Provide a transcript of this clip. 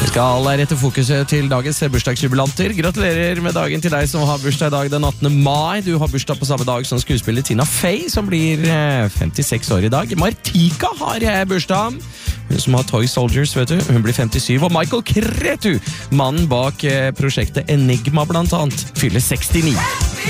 skal rette fokuset til dagens bursdagsjubilanter. Gratulerer med dagen til deg som har bursdag i dag den 18. mai. Du har bursdag på samme dag som skuespiller Tina Fey, som blir 56 år i dag. Martika har bursdag. Hun som har Toy Soldiers, vet du. Hun blir 57. Og Michael Cretu, mannen bak prosjektet Enigma blant annet, fyller 69.